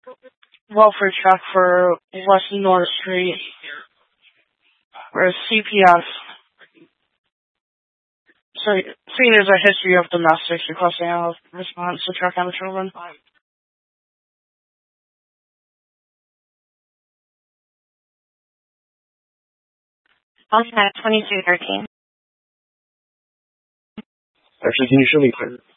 welfare check for West North Street or CPS. So, seeing there's a history of domestics requesting a response to track down the children. Okay, 2213. Actually, can you show me?